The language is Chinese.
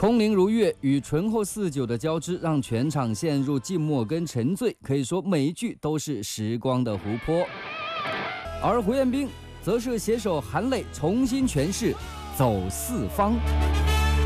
空灵如月与醇厚似酒的交织，让全场陷入静默跟沉醉，可以说每一句都是时光的湖泊。而胡彦斌则是携手韩磊重新诠释《走四方》。